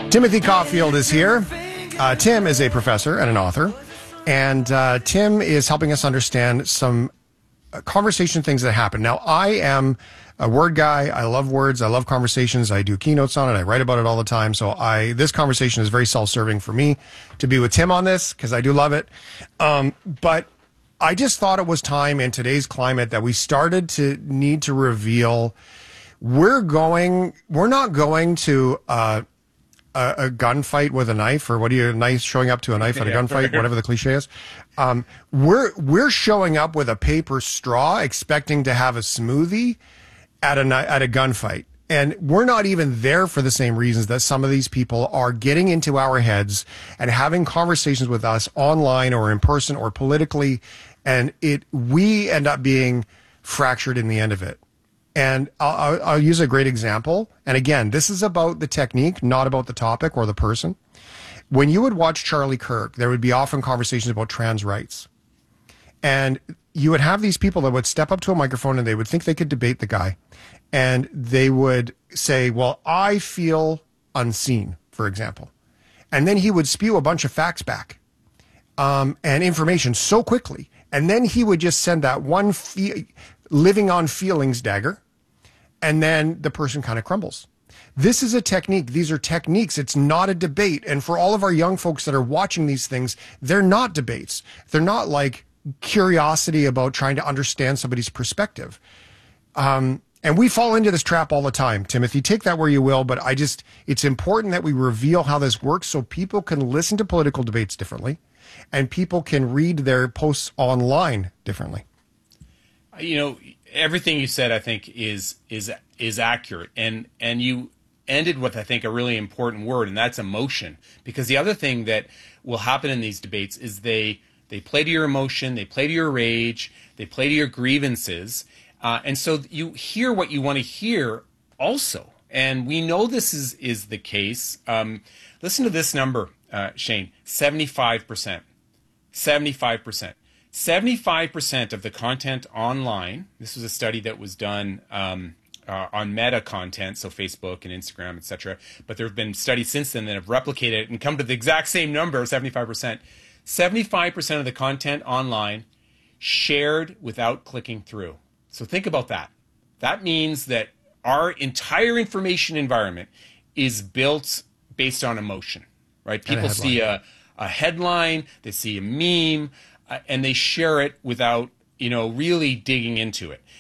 Timothy Caulfield is here. Tim is a professor and an author, and Tim is helping us understand some conversation things that happen. Now, I am a word guy. I love words. I love conversations. I do keynotes on it. I write about it all the time. So this conversation is very self-serving for me to be with Tim on this because I do love it. But I just thought it was time in today's climate that we started to need to reveal we're not going to a gunfight with a knife, or what are you, knife showing up to a knife at a gunfight, whatever the cliche is. We're showing up with a paper straw, expecting to have a smoothie at a gunfight. And we're not even there for the same reasons that some of these people are getting into our heads and having conversations with us online or in person or politically. And we end up being fractured in the end of it. And I'll use a great example. And again, this is about the technique, not about the topic or the person. When you would watch Charlie Kirk, there would be often conversations about trans rights. And you would have these people that would step up to a microphone and they would think they could debate the guy. And they would say, well, I feel unseen, for example. And then he would spew a bunch of facts back and information so quickly. And then he would just send that one living on feelings dagger. And then the person kind of crumbles. This is a technique. These are techniques. It's not a debate. And for all of our young folks that are watching these things, they're not debates. They're not like curiosity about trying to understand somebody's perspective. And we fall into this trap all the time. Timothy, take that where you will, but it's important that we reveal how this works so people can listen to political debates differently and people can read their posts online differently. You know, everything you said, I think, is accurate, and you ended with, I think, a really important word, and that's emotion. Because the other thing that will happen in these debates is they play to your emotion, they play to your rage, they play to your grievances, and so you hear what you want to hear also. And we know this is the case. Listen to this number, Shane: 75%. 75%. 75% of the content online, this was a study that was done on meta content, so Facebook and Instagram, etc. But there have been studies since then that have replicated it and come to the exact same number, 75%. 75% of the content online shared without clicking through. So think about that. That means that our entire information environment is built based on emotion, right? People see a headline, they see a meme, and they share it without, really digging into it.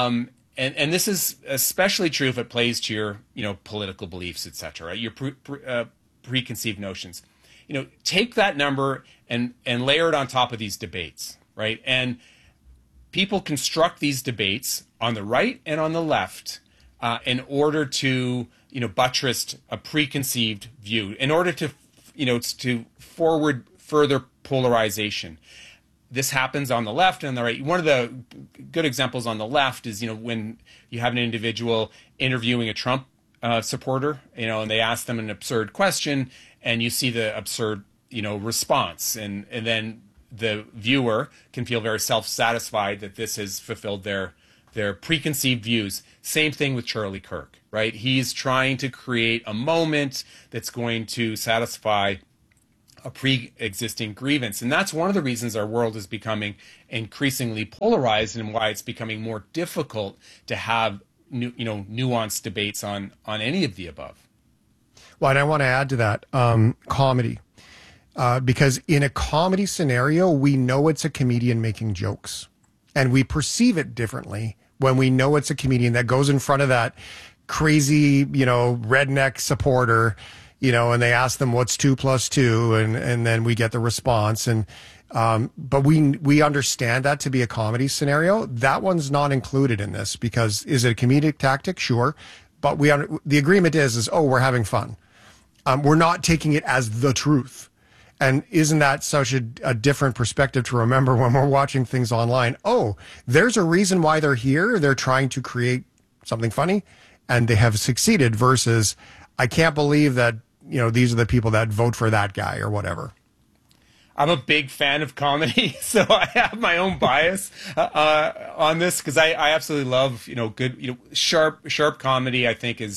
And this is especially true if it plays to your, political beliefs, etc., right? Your preconceived notions. Take that number and layer it on top of these debates, right? And people construct these debates on the right and on the left in order to, buttress a preconceived view, in order to, to forward further polarization. This happens on the left and the right. One of the good examples on the left is, when you have an individual interviewing a Trump supporter, and they ask them an absurd question, and you see the absurd, response, and then the viewer can feel very self-satisfied that this has fulfilled their preconceived views. Same thing with Charlie Kirk, right? He's trying to create a moment that's going to satisfy a pre-existing grievance. And that's one of the reasons our world is becoming increasingly polarized and why it's becoming more difficult to have nuanced debates on any of the above. Well, and I want to add to that comedy. Because in a comedy scenario, we know it's a comedian making jokes. And we perceive it differently when we know it's a comedian that goes in front of that crazy, redneck supporter, and they ask them what's 2 + 2, and then we get the response. And but we understand that to be a comedy scenario. That one's not included in this because is it a comedic tactic? Sure, but the agreement is we're having fun. We're not taking it as the truth. And isn't that such a different perspective to remember when we're watching things online? Oh, there's a reason why they're here. They're trying to create something funny, and they have succeeded. Versus, I can't believe that these are the people that vote for that guy or whatever. I'm a big fan of comedy, so I have my own bias on this because I absolutely love good sharp comedy. I think is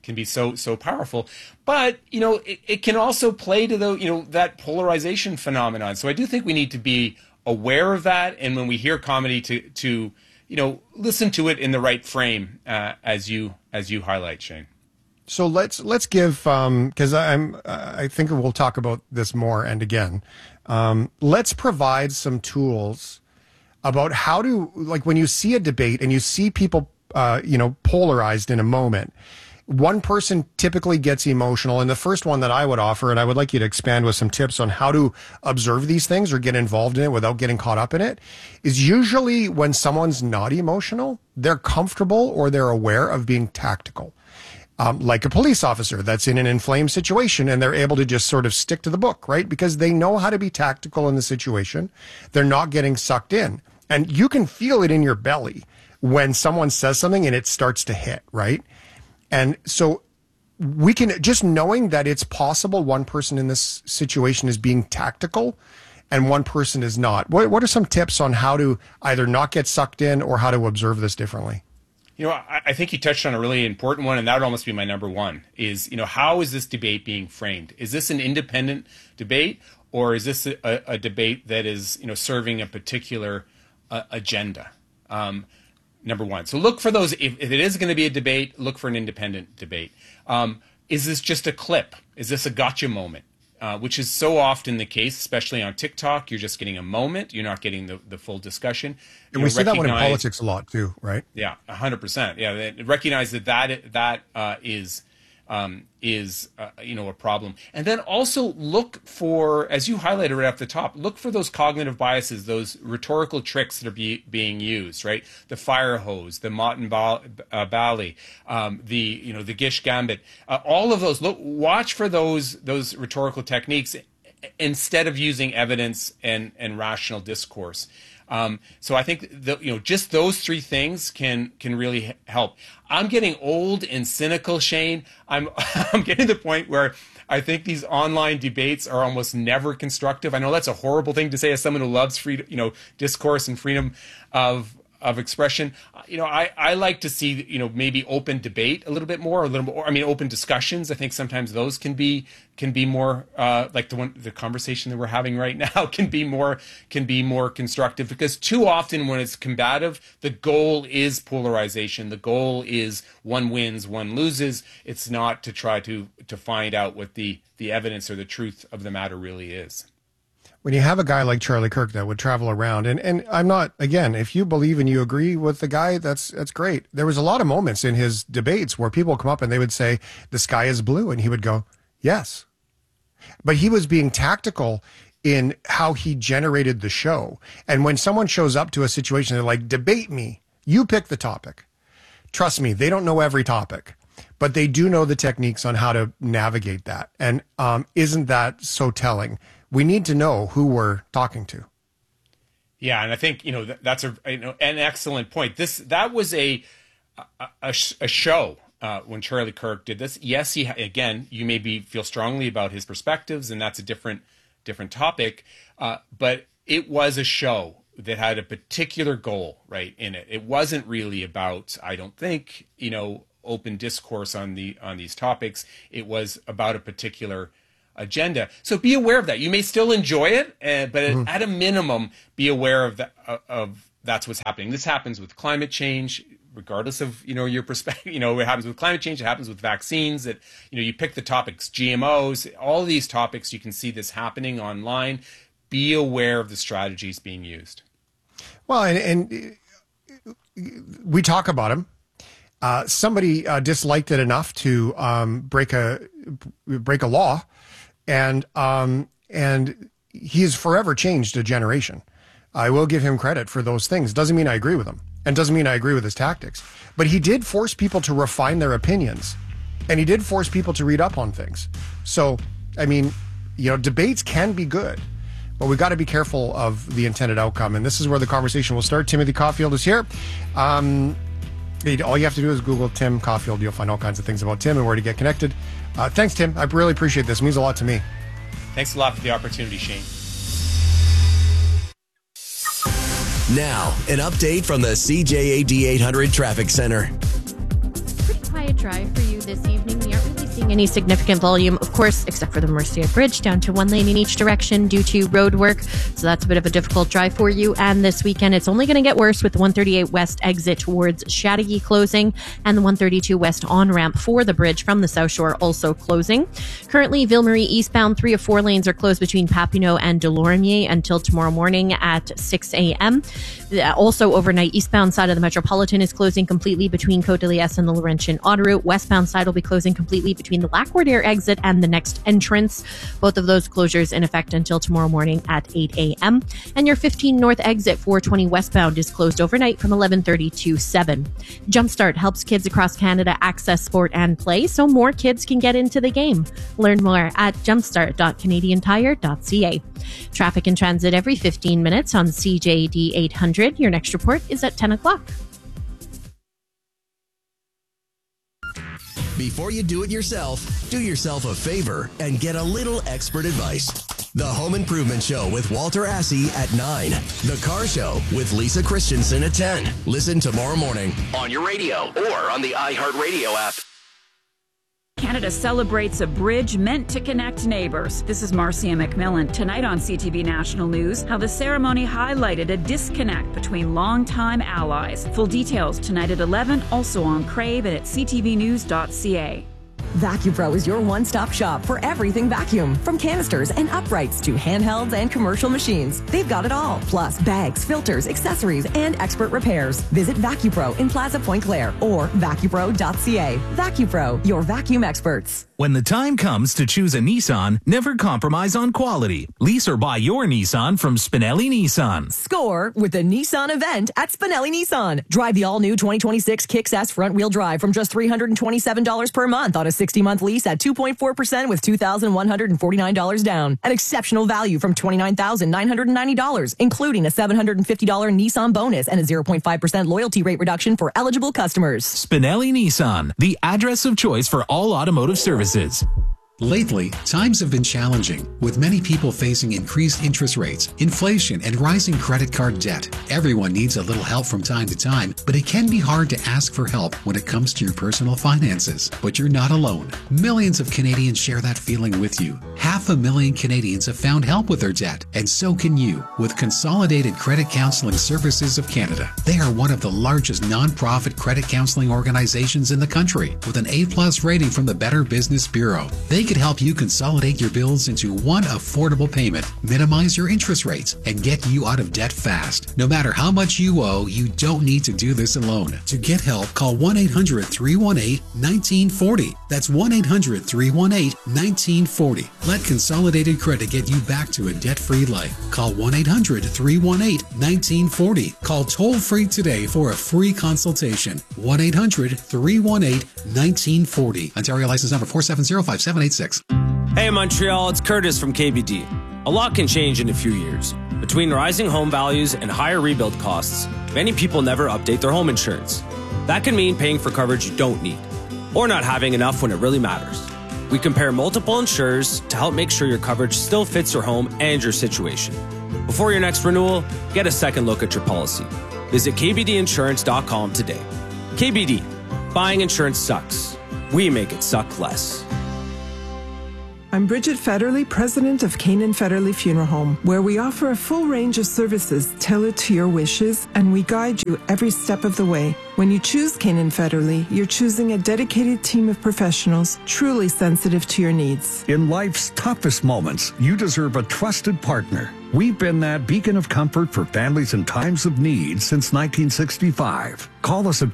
so powerful. But it can also play to that polarization phenomenon. So I do think we need to be aware of that, and when we hear comedy, to listen to it in the right frame, as you highlight, Shane. So let's give, because I think we'll talk about this more and again. Let's provide some tools about how to, like, when you see a debate and you see people polarized in a moment. One person typically gets emotional, and the first one that I would offer, and I would like you to expand with some tips on how to observe these things or get involved in it without getting caught up in it, is usually when someone's not emotional, they're comfortable or they're aware of being tactical. Like a police officer that's in an inflamed situation and they're able to just sort of stick to the book, right? Because they know how to be tactical in the situation. They're not getting sucked in. And you can feel it in your belly when someone says something and it starts to hit, right? And so we can, just knowing that it's possible one person in this situation is being tactical and one person is not. What are some tips on how to either not get sucked in or how to observe this differently? I think you touched on a really important one, and that would almost be my number one, is, how is this debate being framed? Is this an independent debate, or is this a debate that is, serving a particular agenda? Number one. So look for those. If it is going to be a debate, look for an independent debate. Is this just a clip? Is this a gotcha moment? Which is so often the case, especially on TikTok. You're just getting a moment. You're not getting the full discussion. And we see that one in politics a lot too, right? Yeah, 100%. Yeah, recognize that is a problem. And then also look for, as you highlighted right off the top, look for those cognitive biases, those rhetorical tricks that are being used, right? The fire hose, the Motte Bally, the Gish Gambit, all of those. Watch for those rhetorical techniques instead of using evidence and rational discourse. So I think just those three things can really help. I'm getting old and cynical, Shane. I'm getting to the point where I think these online debates are almost never constructive. I know that's a horrible thing to say as someone who loves freedom, discourse and freedom of expression. I like to see, maybe open debate a little bit more, open discussions. I think sometimes those can be more, like the conversation that we're having right now can be more constructive, because too often when it's combative, the goal is polarization. The goal is one wins, one loses. It's not to try to find out what the evidence or the truth of the matter really is. When you have a guy like Charlie Kirk that would travel around, and I'm not, again, if you believe and you agree with the guy, that's great. There was a lot of moments in his debates where people would come up and they would say, the sky is blue. And he would go, yes. But he was being tactical in how he generated the show. And when someone shows up to a situation, they're like, debate me. You pick the topic. Trust me, they don't know every topic, but they do know the techniques on how to navigate that. And isn't that so telling? We need to know who we're talking to. Yeah, and I think that's an excellent point. That was a show when Charlie Kirk did this. Yes, you maybe feel strongly about his perspectives, and that's a different topic. But it was a show that had a particular goal, right, in it. It wasn't really about, I don't think, open discourse on these topics. It was about a particular agenda. So be aware of that. You may still enjoy it, but at a minimum, be aware of that. That's what's happening. This happens with climate change, regardless of your perspective. It happens with climate change. It happens with vaccines. That you pick the topics, GMOs, all these topics. You can see this happening online. Be aware of the strategies being used. Well, and we talk about them. Somebody disliked it enough to break a law. And he's forever changed a generation. I will give him credit for those things. Doesn't mean I agree with him, and doesn't mean I agree with his tactics. But he did force people to refine their opinions, and he did force people to read up on things. So, debates can be good, but we got to be careful of the intended outcome. And this is where the conversation will start. Timothy Caulfield is here. All you have to do is Google Tim Caulfield. You'll find all kinds of things about Tim and where to get connected. Thanks, Tim. I really appreciate this. It means a lot to me. Thanks a lot for the opportunity, Shane. Now, an update from the CJAD 800 Traffic Center. Pretty quiet drive for you this evening. We aren't really seeing any significant volume, of course, except for the Mercier Bridge, down to 1 lane in each direction due to road work. So that's a bit of a difficult drive for you. And this weekend, it's only going to get worse with the 138 West exit towards Chateauguay closing and the 132 West on-ramp for the bridge from the South Shore also closing. Currently, Ville Marie eastbound, 3 of 4 lanes are closed between Papineau and Delormier until tomorrow morning at 6 a.m. Also, overnight, eastbound side of the Metropolitan is closing completely between Côte-de-Liesse and the Laurentian Autoroute. Westbound side will be closing completely between the Lac-Wardière exit and the next entrance. Both of those closures in effect until tomorrow morning at 8 a.m. And your 15 North exit 420 westbound is closed overnight from 11:30 to 7. Jumpstart helps kids across Canada access sport and play so more kids can get into the game. Learn more at jumpstart.canadiantire.ca. Traffic and transit every 15 minutes on CJAD 800. Your next report is at 10 o'clock. Before you do yourself a favor and get a little expert advice. The Home Improvement Show with Walter Assey at 9. The Car Show with Lisa Christensen at 10. Listen tomorrow morning on your radio or on the iHeartRadio app. Canada celebrates a bridge meant to connect neighbors. This is Marcia McMillan. Tonight on CTV National News, how the ceremony highlighted a disconnect between longtime allies. Full details tonight at 11, also on Crave and at ctvnews.ca. VacuPro is your one-stop shop for everything vacuum. From canisters and uprights to handhelds and commercial machines. They've got it all. Plus bags, filters, accessories, and expert repairs. Visit VacuPro in Plaza Point Claire or vacupro.ca. VacuPro, your vacuum experts. When the time comes to choose a Nissan, never compromise on quality. Lease or buy your Nissan from Spinelli Nissan. Score with the Nissan event at Spinelli Nissan. Drive the all-new 2026 Kicks S front-wheel drive from just $327 per month on a 60-month lease at 2.4% with $2,149 down. An exceptional value from $29,990, including a $750 Nissan bonus and a 0.5% loyalty rate reduction for eligible customers. Spinelli Nissan, the address of choice for all automotive services. Lately, times have been challenging, with many people facing increased interest rates, inflation, and rising credit card debt. Everyone needs a little help from time to time, but it can be hard to ask for help when it comes to your personal finances. But you're not alone. Millions of Canadians share that feeling with you. 500,000 Canadians have found help with their debt, and so can you with Consolidated Credit Counseling Services of Canada. They are one of the largest non-profit credit counseling organizations in the country, with an A+ rating from the Better Business Bureau. They could help you consolidate your bills into one affordable payment, minimize your interest rates, and get you out of debt fast. No matter how much you owe, you don't need to do this alone. To get help, call 1-800-318-1940. That's 1-800-318-1940. Let Consolidated Credit get you back to a debt-free life. Call 1-800-318-1940. Call toll-free today for a free consultation. 1-800-318-1940. Ontario license number 4705786. Hey Montreal, it's Curtis from KBD. A lot can change in a few years. Between rising home values and higher rebuild costs, many people never update their home insurance. That can mean paying for coverage you don't need, or not having enough when it really matters. We compare multiple insurers to help make sure your coverage still fits your home and your situation. Before your next renewal, get a second look at your policy. Visit kbdinsurance.com today. KBD, buying insurance sucks. We make it suck less. I'm Bridget Federley, president of Canaan Federley Funeral Home, where we offer a full range of services tailored to your wishes, and we guide you every step of the way. When you choose Canaan Federley, you're choosing a dedicated team of professionals truly sensitive to your needs. In life's toughest moments, you deserve a trusted partner. We've been that beacon of comfort for families in times of need since 1965. Call us at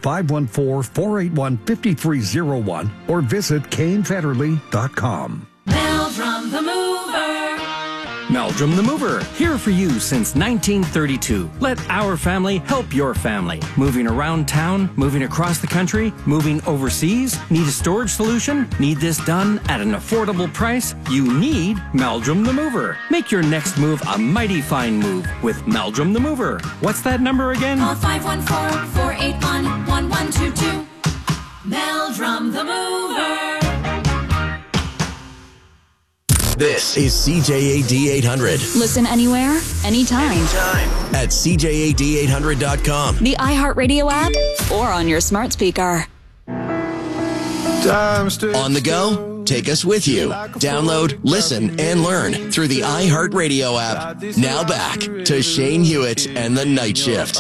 514-481-5301 or visit canefederley.com. Meldrum the Mover. Meldrum the Mover, here for you since 1932. Let our family help your family. Moving around town, moving across the country, moving overseas. Need a storage solution? Need this done at an affordable price? You need Meldrum the Mover. Make your next move a mighty fine move with Meldrum the Mover. What's that number again? Call 514-481-1122. Meldrum the Mover. This is CJAD 800. Listen anywhere, anytime. At CJAD800.com. The iHeartRadio app or on your smart speaker. On the go? Take us with you. Download, listen, and learn through the iHeartRadio app. Now back to Shane Hewitt and the Night Shift.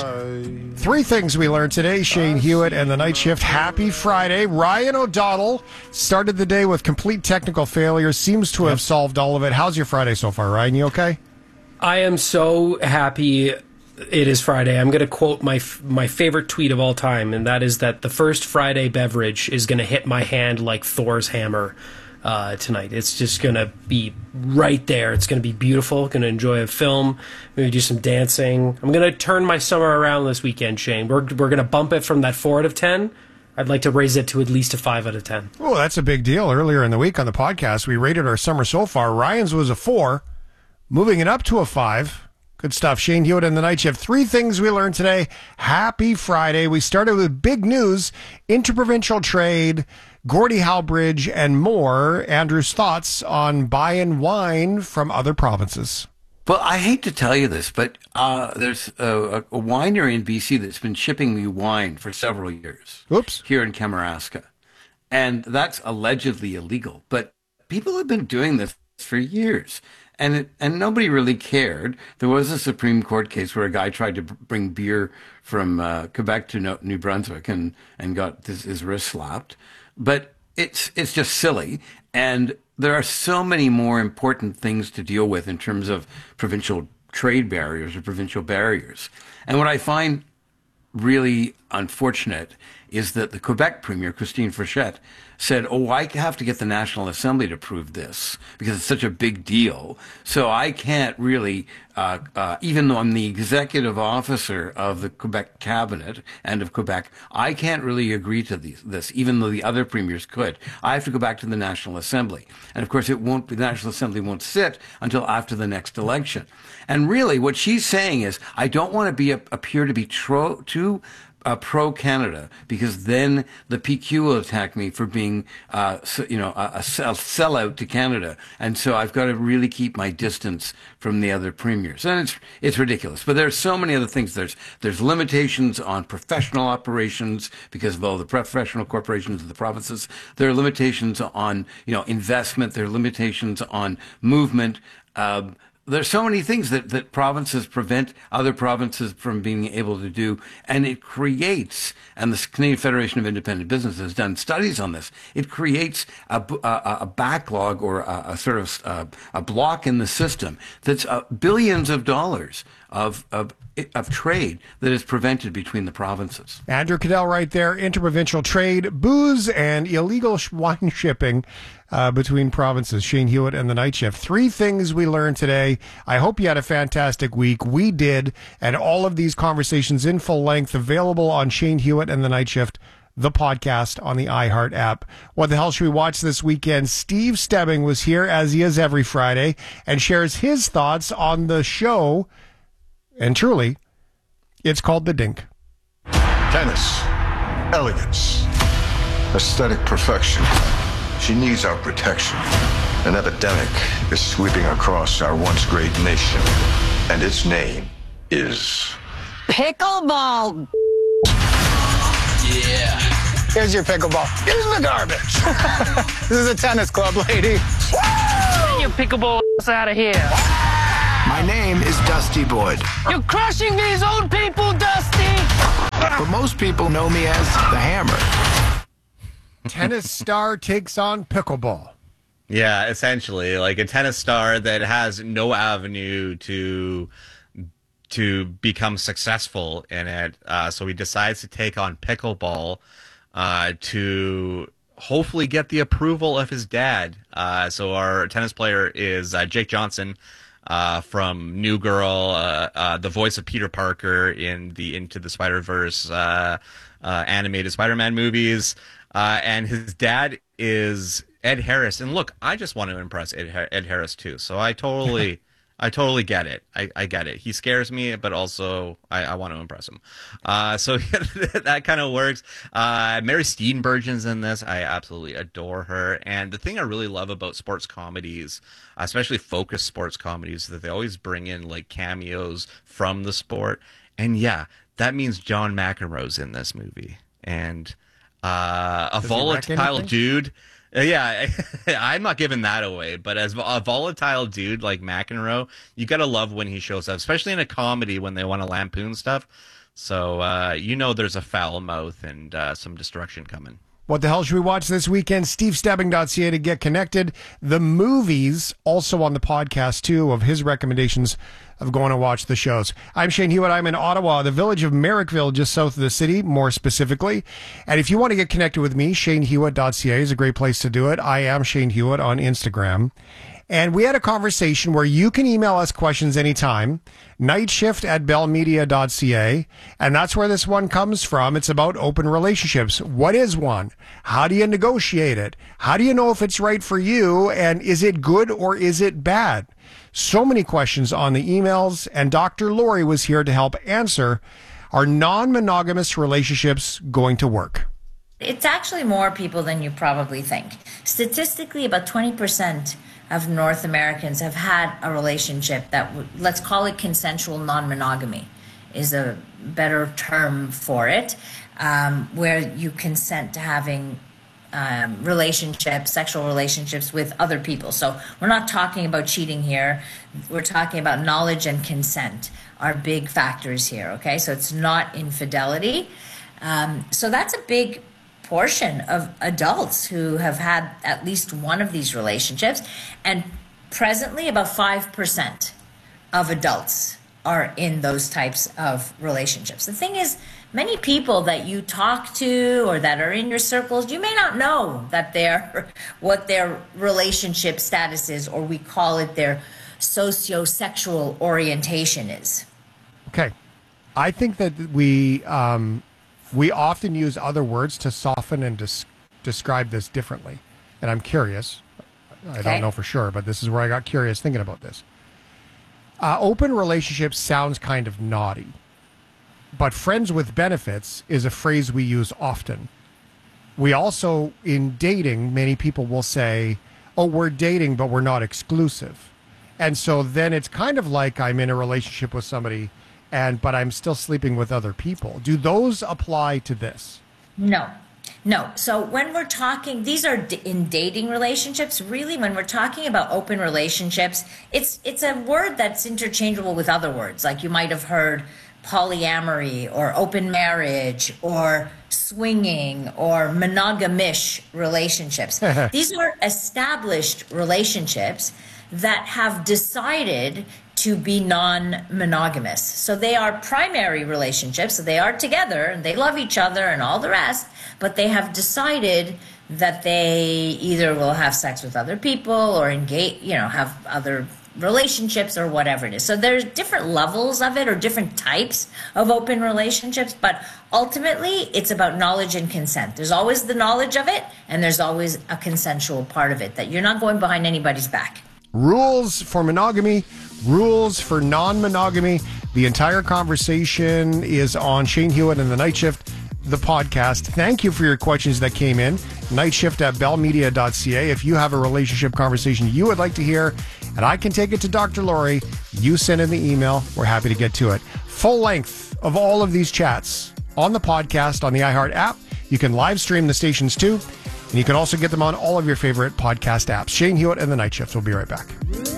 3 things we learned today. Shane Hewitt and the Night Shift. Happy Friday. Ryan O'Donnell started the day with complete technical failure. Seems to have solved all of it. How's your Friday so far, Ryan? You okay? I am so happy it is Friday. I'm going to quote my favorite tweet of all time, and that is that the first Friday beverage is going to hit my hand like Thor's hammer tonight. It's just going to be right there. It's going to be beautiful. Going to enjoy a film, maybe do some dancing. I'm going to turn my summer around this weekend, Shane. We're going to bump it from that 4 out of 10. I'd like to raise it to at least a 5 out of 10. Oh, that's a big deal. Earlier in the week on the podcast, we rated our summer so far. Ryan's was a 4, moving it up to a 5. Good stuff. Shane Hewitt and the Night Shift. 3 things we learned today. Happy Friday. We started with big news, interprovincial trade, Gordie Howe Bridge, and more. Andrew's thoughts on buying wine from other provinces. Well, I hate to tell you this, but there's a winery in BC that's been shipping me wine for several years. Oops. Here in Kamouraska. And that's allegedly illegal. But people have been doing this for years. And nobody really cared. There was a Supreme Court case where a guy tried to bring beer from Quebec to New Brunswick and got his wrist slapped. But it's just silly. And there are so many more important things to deal with in terms of provincial trade barriers or provincial barriers. And what I find really unfortunate is that the Quebec Premier, Christine Frechette, said, I have to get the National Assembly to approve this because it's such a big deal. So I can't really, even though I'm the executive officer of the Quebec cabinet and of Quebec, I can't really agree to this, even though the other premiers could. I have to go back to the National Assembly. And of course, the National Assembly won't sit until after the next election. And really what she's saying is, I don't want to appear to be too pro-Canada, because then the PQ will attack me for being, a sellout to Canada. And so I've got to really keep my distance from the other premiers. And it's ridiculous. But there's so many other things. There's limitations on professional operations because of all the professional corporations of the provinces. There are limitations on, investment. There are limitations on movement. There's so many things that provinces prevent other provinces from being able to do, and it creates, and the Canadian Federation of Independent Business has done studies on this, it creates a backlog or a sort of a block in the system that's billions of dollars of trade that is prevented between the provinces. Andrew Cadell right there, interprovincial trade, booze, and illegal wine shipping between provinces. Shane Hewitt and the Night Shift. 3 things we learned today. I hope you had a fantastic week. We did, and all of these conversations in full length available on Shane Hewitt and the Night Shift, the podcast on the iHeart app. What the hell should we watch this weekend? Steve Stebbing was here, as he is every Friday, and shares his thoughts on the show. And truly, it's called The Dink. Tennis. Elegance. Aesthetic perfection. She needs our protection. An epidemic is sweeping across our once great nation. And its name is... Pickleball. Yeah. Here's your pickleball. Here's the garbage. This is a tennis club, lady. Get your pickleball out of here. My name is Dusty Boyd. You're crushing these old people, Dusty! But most people know me as the Hammer. Tennis star takes on pickleball. Yeah, essentially, like a tennis star that has no avenue to become successful in it. So he decides to take on pickleball to hopefully get the approval of his dad. So our tennis player is Jake Johnson. From New Girl, the voice of Peter Parker in the Into the Spider-Verse animated Spider-Man movies, and his dad is Ed Harris. And look, I just want to impress Ed Harris too, so I totally get it. I get it. He scares me, but also I want to impress him. So that kind of works. Mary Steenburgen's in this. I absolutely adore her. And the thing I really love about sports comedies, especially focused sports comedies, is that they always bring in like cameos from the sport. And yeah, that means John McEnroe's in this movie. And a volatile dude. Yeah, I'm not giving that away, but as a volatile dude like McEnroe, you gotta love when he shows up, especially in a comedy when they want to lampoon stuff. So there's a foul mouth and some destruction coming. What the hell should we watch this weekend? SteveStebbing.ca to get connected. The movies also on the podcast, too, of his recommendations of going to watch the shows. I'm Shane Hewitt. I'm in Ottawa, the village of Merrickville, just south of the city, more specifically. And if you want to get connected with me, ShaneHewitt.ca is a great place to do it. I am Shane Hewitt on Instagram. And we had a conversation where you can email us questions anytime, nightshift@bellmedia.ca. And that's where this one comes from. It's about open relationships. What is one? How do you negotiate it? How do you know if it's right for you? And is it good or is it bad? So many questions on the emails. And Dr. Lori was here to help answer. Are non-monogamous relationships going to work? It's actually more people than you probably think. Statistically, about 20% of North Americans have had a relationship that, let's call it consensual non-monogamy, is a better term for it, where you consent to having relationships, sexual relationships with other people. So we're not talking about cheating here. We're talking about knowledge and consent are big factors here, okay? So it's not infidelity. So that's a big portion of adults who have had at least one of these relationships, and presently about 5% of adults are in those types of relationships. The thing is, many people that you talk to or that are in your circles, you may not know that what their relationship status is, or we call it their socio-sexual orientation is. Okay. I think that we often use other words to soften and describe this differently. And I'm curious. I don't know for sure, but this is where I got curious thinking about this. Open relationships sounds kind of naughty, but friends with benefits is a phrase we use often. We also, in dating, many people will say, oh, we're dating, but we're not exclusive. And so then it's kind of like I'm in a relationship with somebody, but I'm still sleeping with other people. Do those apply to this? No. So when we're talking, these are in dating relationships. Really, when we're talking about open relationships, it's a word that's interchangeable with other words. Like you might have heard polyamory or open marriage or swinging or monogamish relationships. These are established relationships that have decided to be non-monogamous. So they are primary relationships, so they are together and they love each other and all the rest, but they have decided that they either will have sex with other people or engage, have other relationships or whatever it is. So there's different levels of it or different types of open relationships, but ultimately it's about knowledge and consent. There's always the knowledge of it and there's always a consensual part of it, that you're not going behind anybody's back. Rules for monogamy, rules for non-monogamy. The entire conversation is on Shane Hewitt and the Night Shift, the podcast. Thank you for your questions that came in. Nightshift@bellmedia.ca. If you have a relationship conversation you would like to hear, and I can take it to Dr. Lori, you send in the email. We're happy to get to it. Full length of all of these chats on the podcast on the iHeart app. You can live stream the stations too. And you can also get them on all of your favorite podcast apps. Shane Hewitt and the Night Shift. We'll be right back.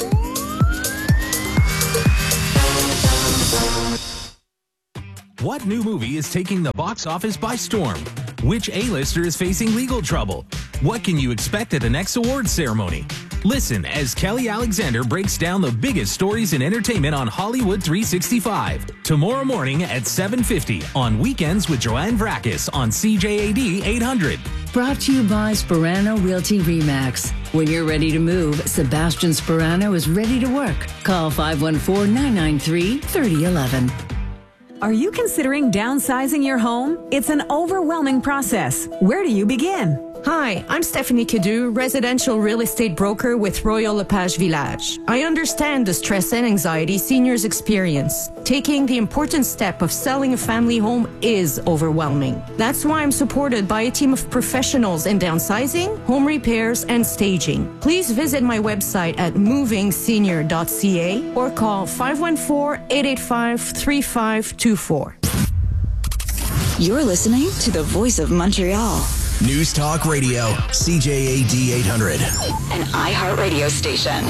What new movie is taking the box office by storm? Which A-lister is facing legal trouble? What can you expect at the next awards ceremony? Listen as Kelly Alexander breaks down the biggest stories in entertainment on Hollywood 365. Tomorrow morning at 7:50 on Weekends with Joanne Vrakis on CJAD 800. Brought to you by Sperano Realty RE/MAX. When you're ready to move, Sebastian Sperano is ready to work. Call 514-993-3011. Are you considering downsizing your home? It's an overwhelming process. Where do you begin? Hi, I'm Stephanie Cadu, residential real estate broker with Royal LePage Village. I understand the stress and anxiety seniors experience. Taking the important step of selling a family home is overwhelming. That's why I'm supported by a team of professionals in downsizing, home repairs, and staging. Please visit my website at movingsenior.ca or call 514-885-3524. You're listening to the voice of Montreal. News Talk Radio, CJAD 800. An iHeartRadio station.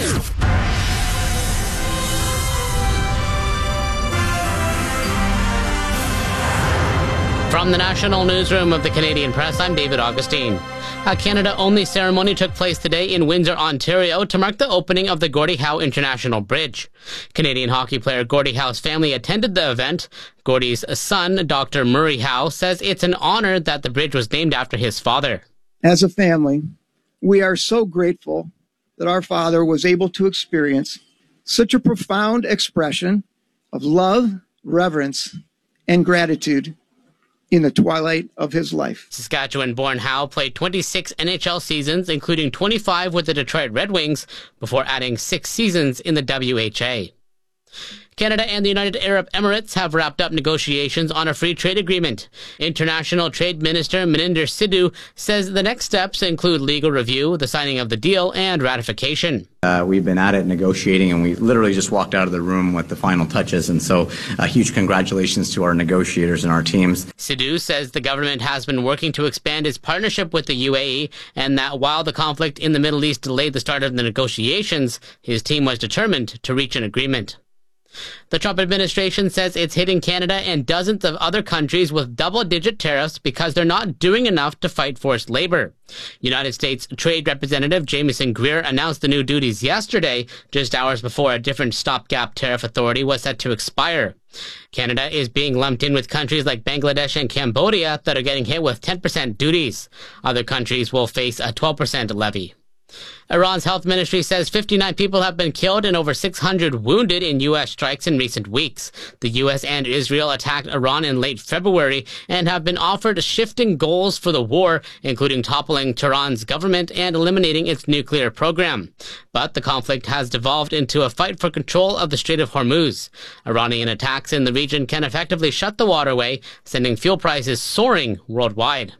From the National Newsroom of the Canadian Press, I'm David Augustine. A Canada-only ceremony took place today in Windsor, Ontario, to mark the opening of the Gordie Howe International Bridge. Canadian hockey player Gordie Howe's family attended the event. Gordie's son, Dr. Murray Howe, says it's an honor that the bridge was named after his father. As a family, we are so grateful that our father was able to experience such a profound expression of love, reverence, and gratitude in the twilight of his life. Saskatchewan-born Howe played 26 NHL seasons, including 25 with the Detroit Red Wings, before adding 6 seasons in the WHA. Canada and the United Arab Emirates have wrapped up negotiations on a free trade agreement. International Trade Minister Maninder Sidhu says the next steps include legal review, the signing of the deal, and ratification. We've been at it negotiating, and we literally just walked out of the room with the final touches. And so huge congratulations to our negotiators and our teams. Sidhu says the government has been working to expand its partnership with the UAE, and that while the conflict in the Middle East delayed the start of the negotiations, his team was determined to reach an agreement. The Trump administration says it's hitting Canada and dozens of other countries with double-digit tariffs because they're not doing enough to fight forced labor. United States Trade Representative Jamieson Greer announced the new duties yesterday, just hours before a different stopgap tariff authority was set to expire. Canada is being lumped in with countries like Bangladesh and Cambodia that are getting hit with 10% duties. Other countries will face a 12% levy. Iran's health ministry says 59 people have been killed and over 600 wounded in U.S. strikes in recent weeks. The U.S. and Israel attacked Iran in late February and have been offered shifting goals for the war, including toppling Tehran's government and eliminating its nuclear program. But the conflict has devolved into a fight for control of the Strait of Hormuz. Iranian attacks in the region can effectively shut the waterway, sending fuel prices soaring worldwide.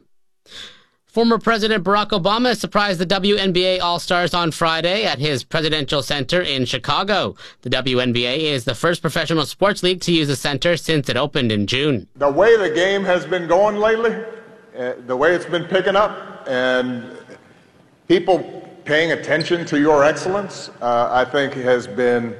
Former President Barack Obama surprised the WNBA All-Stars on Friday at his presidential center in Chicago. The WNBA is the first professional sports league to use the center since it opened in June. The way the game has been going lately, the way it's been picking up, and people paying attention to your excellence, I think has been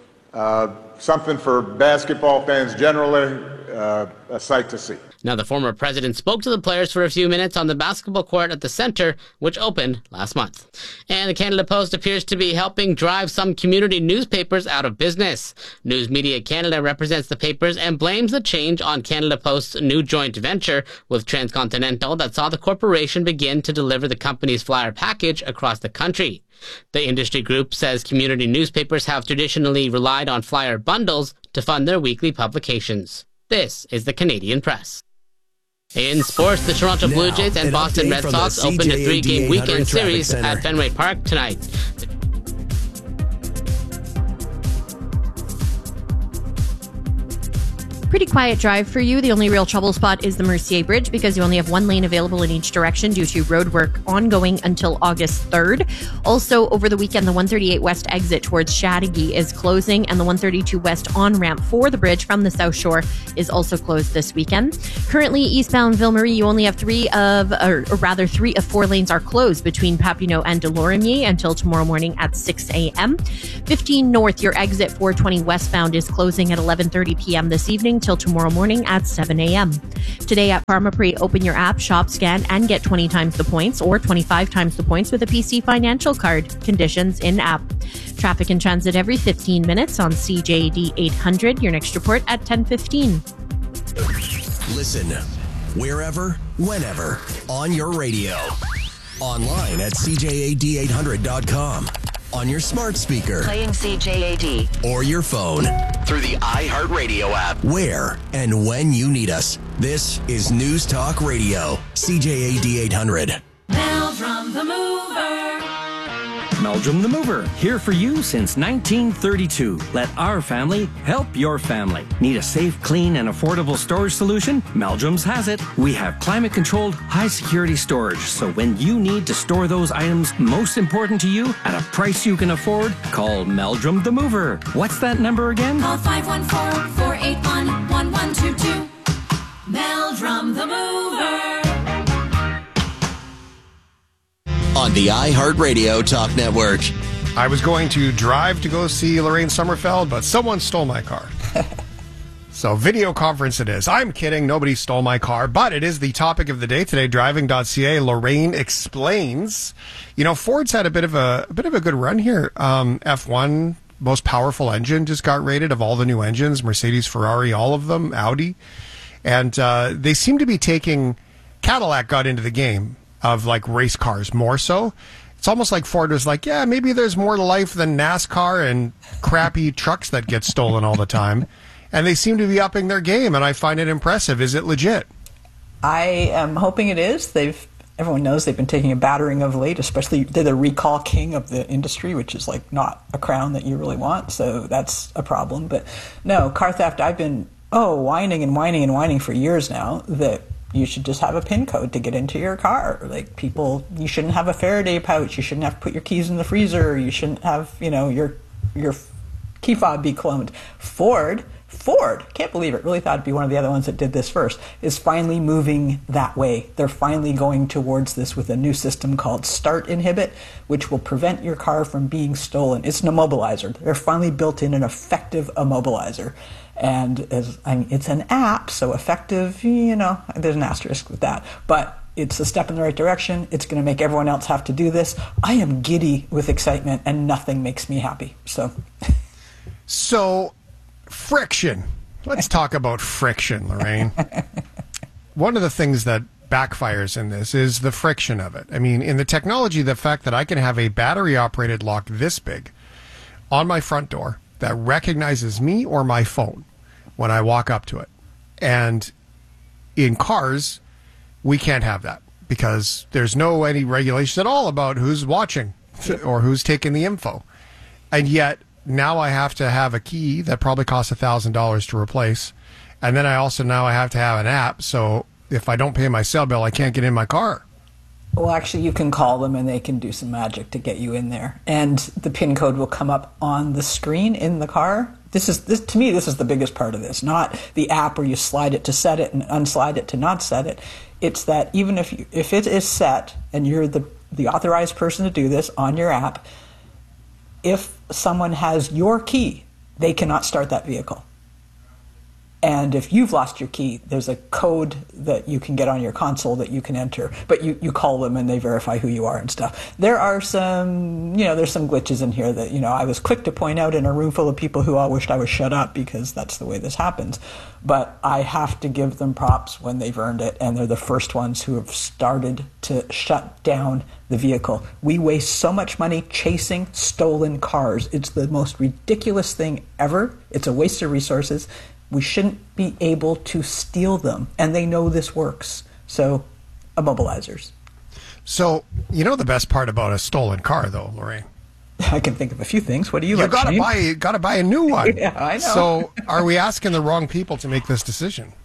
something for basketball fans generally, a sight to see. Now, the former president spoke to the players for a few minutes on the basketball court at the center, which opened last month. And the Canada Post appears to be helping drive some community newspapers out of business. News Media Canada represents the papers and blames the change on Canada Post's new joint venture with Transcontinental that saw the corporation begin to deliver the company's flyer package across the country. The industry group says community newspapers have traditionally relied on flyer bundles to fund their weekly publications. This is the Canadian Press. In sports, the Toronto Blue Jays and Boston Red Sox opened a 3-game weekend series at Fenway Park tonight. Pretty quiet drive for you. The only real trouble spot is the Mercier Bridge because you only have one lane available in each direction due to road work ongoing until August 3rd. Also, over the weekend, the 138 West exit towards Chateauguay is closing, and the 132 West on-ramp for the bridge from the South Shore is also closed this weekend. Currently, eastbound Ville Marie, you only have three of 4 lanes are closed between Papineau and Delorimier until tomorrow morning at 6 a.m. 15 North, your exit 420 westbound is closing at 11:30 p.m. this evening till tomorrow morning at 7 a.m. Today at Pharmaprix, open your app, shop, scan, and get 20 times the points or 25 times the points with a PC Financial Card. Conditions in app. Traffic and transit every 15 minutes on CJD 800. Your next report at 10:15. Listen wherever, whenever, on your radio. Online at CJAD800.com. On your smart speaker. Playing CJAD. Or your phone. Through the iHeartRadio app. Where and when you need us. This is News Talk Radio. CJAD 800. Meldrum the Mover. Meldrum the Mover, here for you since 1932. Let our family help your family. Need a safe, clean, and affordable storage solution? Meldrum's has it. We have climate-controlled, high-security storage, so when you need to store those items most important to you at a price you can afford, call Meldrum the Mover. What's that number again? Call 514-481-1122. Meldrum the Mover. On the iHeartRadio Talk Network. I was going to drive to go see Lorraine Sommerfeld, but someone stole my car. So video conference it is. I'm kidding. Nobody stole my car, but it is the topic of the day today. Driving.ca. Lorraine explains. You know, Ford's had a bit of a good run here. F1, most powerful engine, just got rated of all the new engines. Mercedes, Ferrari, all of them. Audi, and they seem to be taking. Cadillac got into the game of like race cars more so. It's almost like Ford was like, yeah, maybe there's more to life than NASCAR and crappy trucks that get stolen all the time. And they seem to be upping their game, and I find it impressive. Is it legit? I am hoping it is. Everyone knows they've been taking a battering of late, especially they're the recall king of the industry, which is like not a crown that you really want. So that's a problem. But no, car theft, I've been whining for years now that you should just have a PIN code to get into your car. Like you shouldn't have a Faraday pouch. You shouldn't have to put your keys in the freezer. You shouldn't have, your key fob be cloned. Ford, can't believe it, really thought it'd be one of the other ones that did this first, is finally moving that way. They're finally going towards this with a new system called Start Inhibit, which will prevent your car from being stolen. It's an immobilizer. They're finally built in an effective immobilizer. And it's an app, so effective, there's an asterisk with that. But it's a step in the right direction. It's going to make everyone else have to do this. I am giddy with excitement, and nothing makes me happy. So, friction. Let's talk about friction, Lorraine. One of the things that backfires in this is the friction of it. I mean, in the technology, the fact that I can have a battery-operated lock this big on my front door that recognizes me or my phone when I walk up to it. And in cars, we can't have that because there's any regulation at all about who's watching or who's taking the info. And yet, now I have to have a key that probably costs $1,000 to replace. And then I have to have an app. So if I don't pay my cell bill, I can't get in my car. Well, actually, you can call them and they can do some magic to get you in there. And the PIN code will come up on the screen in the car. To me, this is the biggest part of this, not the app where you slide it to set it and unslide it to not set it. It's that even if it is set and you're the authorized person to do this on your app, if someone has your key, they cannot start that vehicle. And if you've lost your key, there's a code that you can get on your console that you can enter. But you call them and they verify who you are and stuff. There are some, there's some glitches in here that, I was quick to point out in a room full of people who all wished I was shut up because that's the way this happens. But I have to give them props when they've earned it. And they're the first ones who have started to shut down the vehicle. We waste so much money chasing stolen cars. It's the most ridiculous thing ever. It's a waste of resources. We shouldn't be able to steal them, and they know this works. So, immobilizers. So, the best part about a stolen car, though, Lorraine? I can think of a few things. What do you like? You gotta buy a new one. Yeah, I know. So, are we asking the wrong people to make this decision?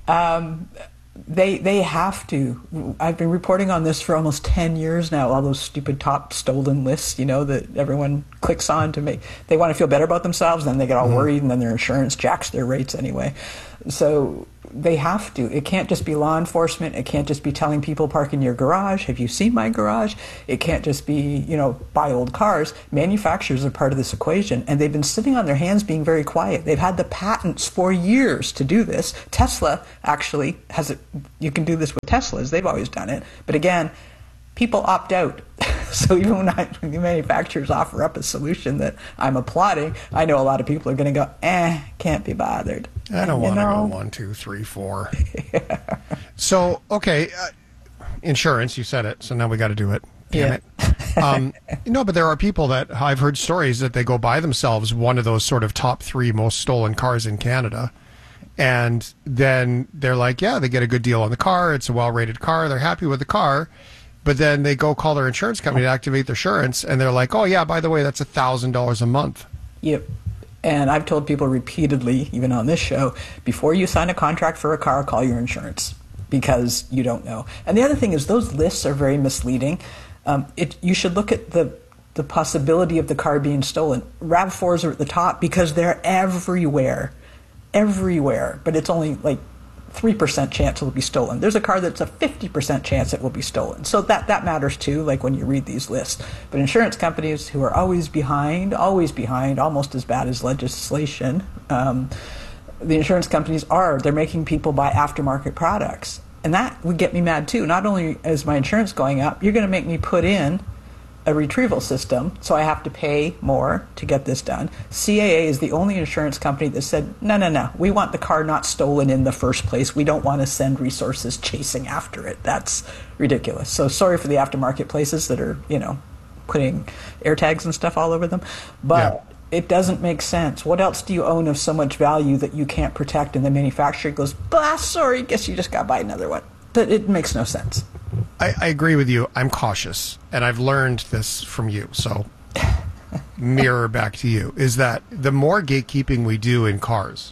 They have to. I've been reporting on this for almost 10 years now, all those stupid top stolen lists, that everyone clicks on they want to feel better about themselves, then they get all worried, and then their insurance jacks their rates anyway. So they have to. It can't just be law enforcement. It can't just be telling people park in your garage. Have you seen my garage? It can't just be, buy old cars. Manufacturers are part of this equation, and they've been sitting on their hands being very quiet. They've had the patents for years to do this. Tesla actually has it. You can do this with Teslas. They've always done it. But again, people opt out. So even when the manufacturers offer up a solution that I'm applauding, I know a lot of people are going to go, can't be bothered. I don't want to go 1, 2, 3, 4. So, okay, insurance, you said it, so now we got to do it. Damn it. But there are people that I've heard stories that they go buy themselves one of those sort of top 3 most stolen cars in Canada. And then they're like, they get a good deal on the car. It's a well-rated car. They're happy with the car. But then they go call their insurance company to activate their insurance, and they're like, by the way, that's $1,000 a month. Yep. And I've told people repeatedly, even on this show, before you sign a contract for a car, call your insurance, because you don't know. And the other thing is those lists are very misleading. You should look at the possibility of the car being stolen. RAV4s are at the top because they're everywhere. But it's only like 3% chance it will be stolen. There's a car that's a 50% chance it will be stolen. So that matters too, like when you read these lists. But insurance companies who are always behind, almost as bad as legislation, the insurance companies they're making people buy aftermarket products. And that would get me mad too. Not only is my insurance going up, you're going to make me put in a retrieval system, so I have to pay more to get this done. CAA is the only insurance company that said, no, we want the car not stolen in the first place. We don't want to send resources chasing after it. That's ridiculous. So sorry for the aftermarket places that are, putting air tags and stuff all over them. But it doesn't make sense. What else do you own of so much value that you can't protect? And the manufacturer goes, sorry, guess you just got to buy another one. But it makes no sense. I agree with you. I'm cautious, and I've learned this from you. So, mirror back to you, is that the more gatekeeping we do in cars,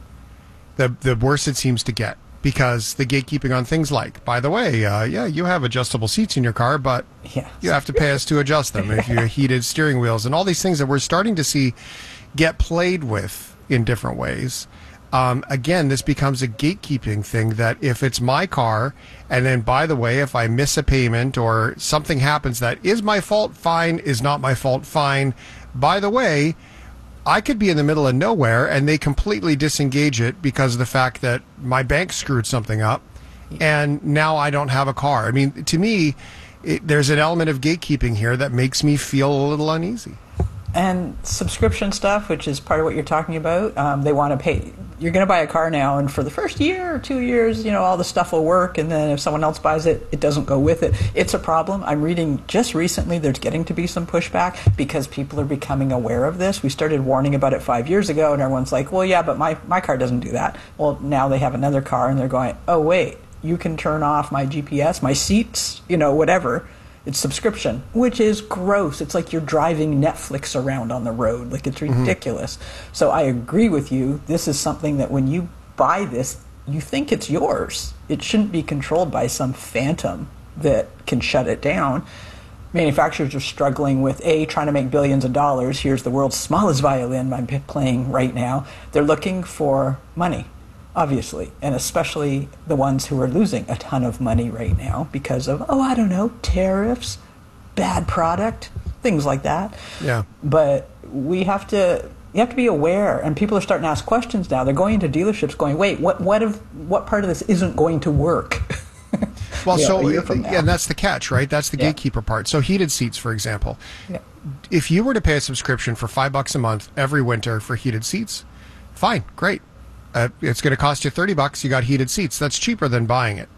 the worse it seems to get. Because the gatekeeping on things like, by the way, you have adjustable seats in your car, but you have to pay us to adjust them. If you have heated steering wheels and all these things that we're starting to see get played with in different ways. Again, this becomes a gatekeeping thing that if it's my car, and then, by the way, if I miss a payment or something happens that is my fault, fine, is not my fault, fine. By the way, I could be in the middle of nowhere and they completely disengage it because of the fact that my bank screwed something up and now I don't have a car. I mean, to me, there's an element of gatekeeping here that makes me feel a little uneasy. And subscription stuff, which is part of what you're talking about, they want to pay. You're going to buy a car now, and for the first year or 2 years, all the stuff will work, and then if someone else buys it, it doesn't go with it. It's a problem. I'm reading just recently there's getting to be some pushback because people are becoming aware of this. We started warning about it 5 years ago, and everyone's like, well, yeah, but my car doesn't do that. Well, now they have another car, and they're going, oh, wait, you can turn off my GPS, my seats, whatever. It's subscription, which is gross. It's like you're driving Netflix around on the road. Like, it's ridiculous. So I agree with you. This is something that when you buy this, you think it's yours. It shouldn't be controlled by some phantom that can shut it down. Manufacturers are struggling with, trying to make billions of dollars. Here's the world's smallest violin I'm playing right now. They're looking for money, obviously, and especially the ones who are losing a ton of money right now because of, tariffs, bad product, things like that. Yeah. But you have to be aware, and people are starting to ask questions now. They're going into dealerships going, wait, what part of this isn't going to work? Well, and that's the catch, right? That's the gatekeeper part. So heated seats, for example. Yeah. If you were to pay a subscription for $5 a month every winter for heated seats, fine, great. It's going to cost you $30. You got heated seats. That's cheaper than buying it,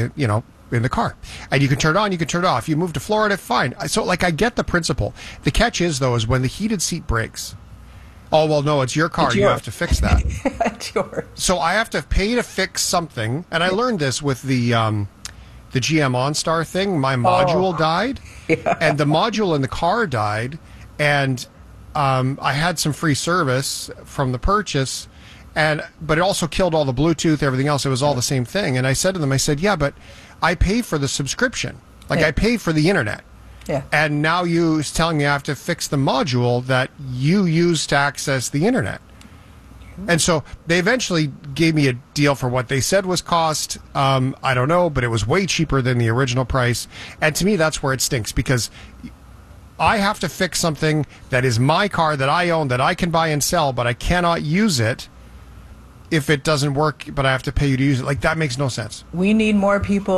in the car. And you can turn it on, you can turn it off. You move to Florida, fine. So, I get the principle. The catch is, though, is when the heated seat breaks. Oh, well, no, it's your car. It's yours. You have to fix that. It's yours. So I have to pay to fix something. And I learned this with the GM OnStar thing. My module died. Yeah. And the module in the car died. And I had some free service from the purchase. But it also killed all the Bluetooth, everything else. It was all the same thing. And I said to them, yeah, but I pay for the subscription. I pay for the internet. Yeah. And now you're telling me I have to fix the module that you use to access the internet. And so they eventually gave me a deal for what they said was cost. I don't know, but it was way cheaper than the original price. And to me, that's where it stinks because I have to fix something that is my car that I own, that I can buy and sell, but I cannot use it if it doesn't work, but I have to pay you to use it. That makes no sense. We need more people